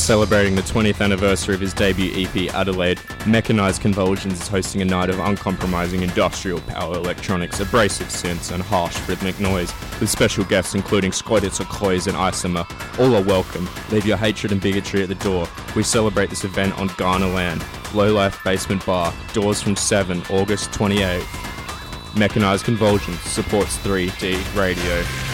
celebrating the 20th anniversary of his debut EP, Adelaide, Mechanized Convulsions is hosting a night of uncompromising industrial power electronics, abrasive synths, and harsh rhythmic noise, with special guests including Schkeuditzer Kreuz and Isomer. All are welcome. Leave your hatred and bigotry at the door. We celebrate this event on Ghana land. Low Life Basement Bar, doors from 7, August 28th. Mechanized Convulsions supports 3D Radio.